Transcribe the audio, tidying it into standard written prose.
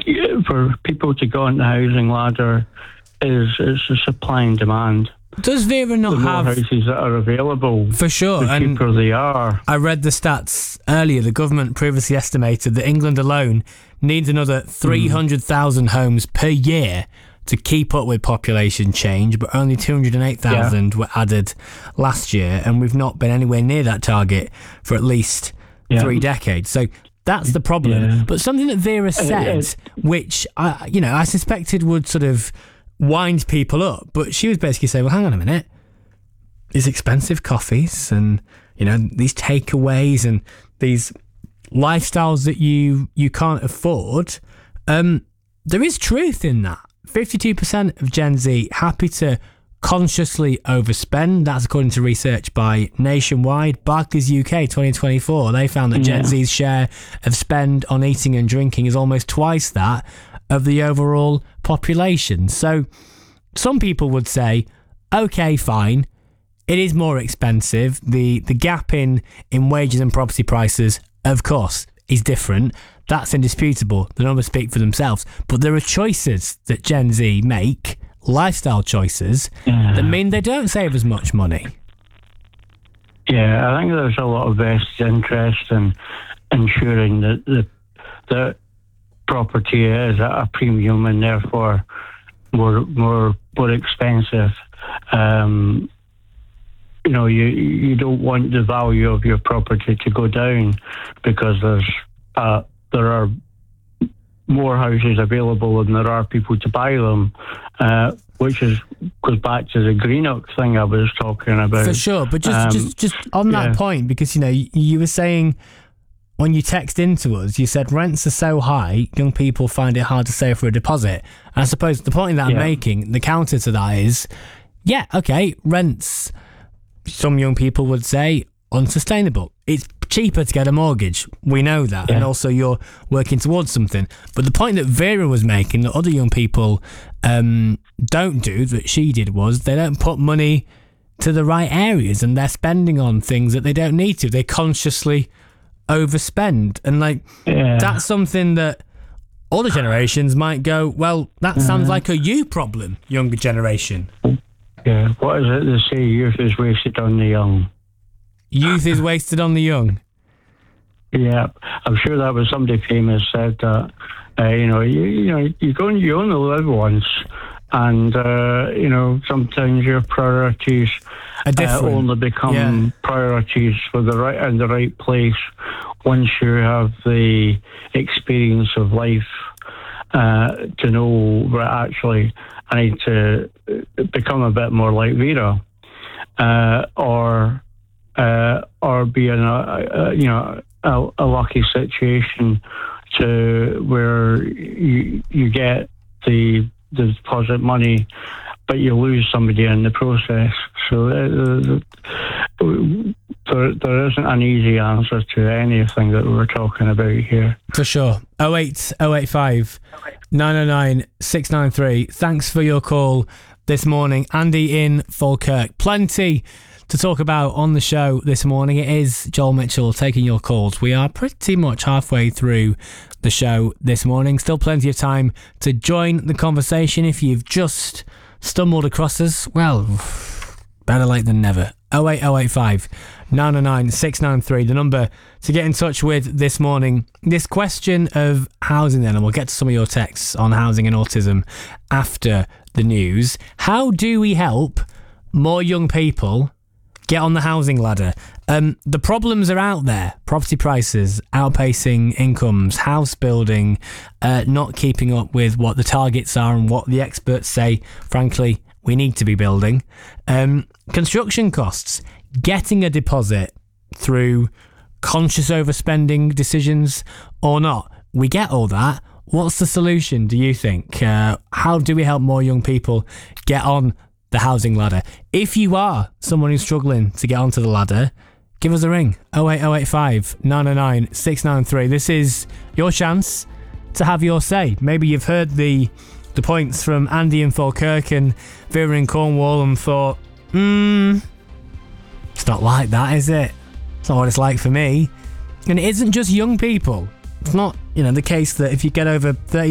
for people to go on the housing ladder is a supply and demand. Does Vera not the more have houses that are available? For sure, the cheaper they are. I read the stats earlier. The government previously estimated that England alone needs another 300,000 homes per year to keep up with population change, but only 208,000 were added last year, and we've not been anywhere near that target for at least 3 decades. So that's the problem. Yeah. But something that Vera said, which I suspected would sort of wind people up, but she was basically saying, well, hang on a minute, these expensive coffees and these takeaways and these lifestyles that you can't afford, there is truth in that. 52% of Gen Z happy to consciously overspend. That's according to research by Nationwide. Barclays UK 2024, they found that Gen Z's share of spend on eating and drinking is almost twice that of the overall population. So some people would say, okay, fine, it is more expensive. The gap in wages and property prices, of course, is different. That's indisputable. The numbers speak for themselves. But there are choices that Gen Z make, lifestyle choices, that mean they don't save as much money. Yeah, I think there's a lot of vested interest in ensuring that the property is at a premium and therefore more expensive. You don't want the value of your property to go down because there are more houses available than there are people to buy them, which goes back to the Greenock thing I was talking about. For sure, but just on that point, because you were saying when you text into us, you said rents are so high, young people find it hard to save for a deposit. And I suppose the point that I'm making, the counter to that is, rents, some young people would say, unsustainable. It's cheaper to get a mortgage. We know that. And also you're working towards something. But the point that Vera was making, that other young people don't do, that she did, was they don't put money to the right areas and they're spending on things that they don't need to. They consciously overspend. And that's something that older generations might go, well, that sounds like a you problem, younger generation. Yeah, what is it they say? Youth is wasted on the young. Youth is wasted on the young. Yeah, I'm sure that was somebody famous said that. You only live once, and sometimes your priorities only become priorities for the right place once you have the experience of life to know that actually I need to become a bit more like Vera, or be in a lucky situation to where you get the deposit money, but you lose somebody in the process. So there isn't an easy answer to anything that we're talking about here. For sure. 08085 909 693. Thanks for your call this morning. Andy in Falkirk. Plenty to talk about on the show this morning. It is Joel Mitchell taking your calls. We are pretty much halfway through the show this morning. Still plenty of time to join the conversation. If you've just stumbled across us, well, better late than never. 08085 909 693, the number to get in touch with this morning. This question of housing then, and we'll get to some of your texts on housing and autism after the news. How do we help more young people get on the housing ladder? The problems are out there. Property prices outpacing incomes, house building not keeping up with what the targets are and what the experts say, frankly, we need to be building. Construction costs, getting a deposit through conscious overspending decisions or not. We get all that. What's the solution, do you think? How do we help more young people get on the housing ladder? If you are someone who's struggling to get onto the ladder, give us a ring. 08085 909 693. This is your chance to have your say. Maybe you've heard the points from Andy in Falkirk and Vera in Cornwall and thought, it's not like that, is it? It's not what it's like for me. And it isn't just young people. It's not, the case that if you get over 30